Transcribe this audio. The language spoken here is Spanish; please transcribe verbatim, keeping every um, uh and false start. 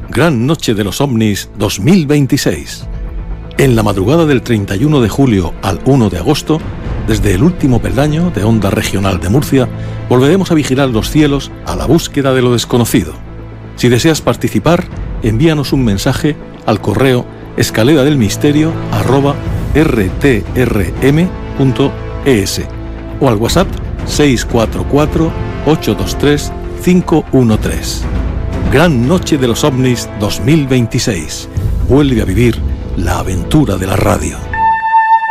Gran Noche de los OVNIs dos mil veintiséis. En la madrugada del treinta y uno de julio al uno de agosto, desde el último peldaño de Onda Regional de Murcia, volveremos a vigilar los cielos a la búsqueda de lo desconocido. Si deseas participar, envíanos un mensaje al correo escaledadelmisterio arroba r t r m punto e s o al WhatsApp seis cuatro cuatro, ocho dos tres, cinco uno tres. Gran Noche de los OVNIs dos mil veintiséis. Vuelve a vivir la aventura de la radio.